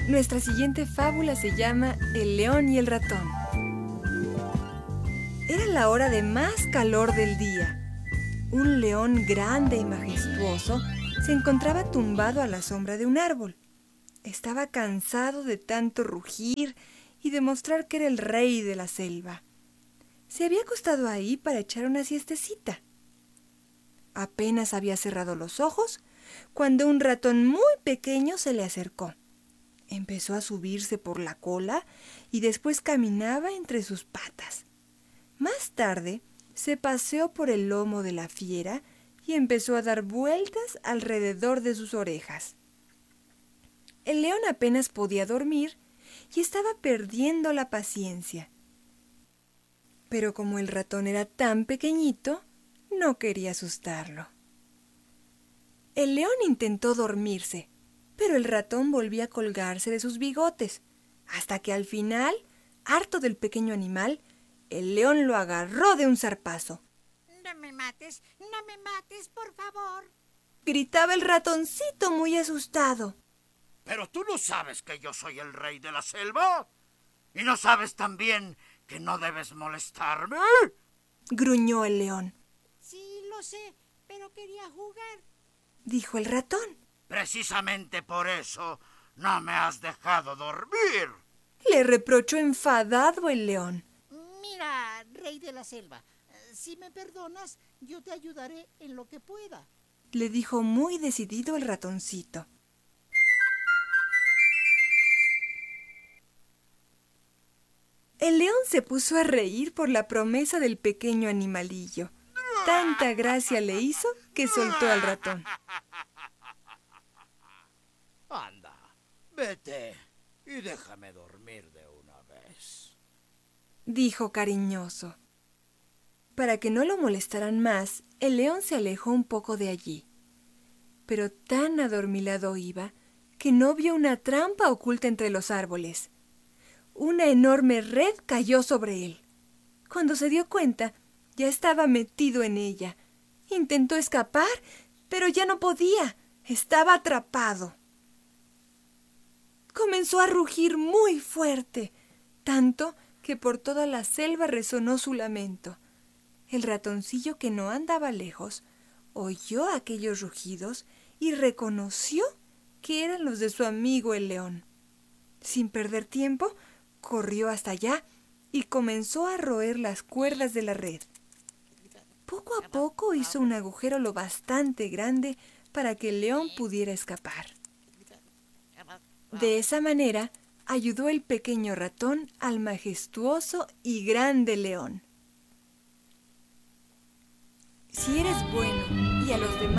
Nuestra siguiente fábula se llama El león y el ratón. Era la hora de más calor del día. Un león grande y majestuoso se encontraba tumbado a la sombra de un árbol. Estaba cansado de tanto rugir y demostrar que era el rey de la selva. Se había acostado ahí para echar una siestecita. Apenas había cerrado los ojos cuando un ratón muy pequeño se le acercó. Empezó a subirse por la cola y después caminaba entre sus patas. Más tarde se paseó por el lomo de la fiera y empezó a dar vueltas alrededor de sus orejas. El león apenas podía dormir y estaba perdiendo la paciencia. Pero como el ratón era tan pequeñito, no quería asustarlo. El león intentó dormirse, pero el ratón volvía a colgarse de sus bigotes, hasta que al final, harto del pequeño animal, el león lo agarró de un zarpazo. No me mates, por favor. Gritaba el ratoncito muy asustado. ¿Pero tú no sabes que yo soy el rey de la selva? ¿Y no sabes también que no debes molestarme? Gruñó el león. Sí, lo sé, pero quería jugar. Dijo el ratón. Precisamente por eso no me has dejado dormir. Le reprochó enfadado el león. Mira, rey de la selva, si me perdonas, yo te ayudaré en lo que pueda. Le dijo muy decidido el ratoncito. El león se puso a reír por la promesa del pequeño animalillo. Tanta gracia le hizo que soltó al ratón. Anda, vete y déjame dormir de una vez, dijo cariñoso. Para que no lo molestaran más, el león se alejó un poco de allí. Pero tan adormilado iba que no vio una trampa oculta entre los árboles. Una enorme red cayó sobre él. Cuando se dio cuenta, ya estaba metido en ella. Intentó escapar, pero ya no podía. Estaba atrapado. Comenzó a rugir muy fuerte, tanto que por toda la selva resonó su lamento. El ratoncillo, que no andaba lejos, oyó aquellos rugidos y reconoció que eran los de su amigo el león. Sin perder tiempo, corrió hasta allá y comenzó a roer las cuerdas de la red. Poco a poco hizo un agujero lo bastante grande para que el león pudiera escapar. De esa manera, ayudó el pequeño ratón al majestuoso y grande león. Si eres bueno y a los demás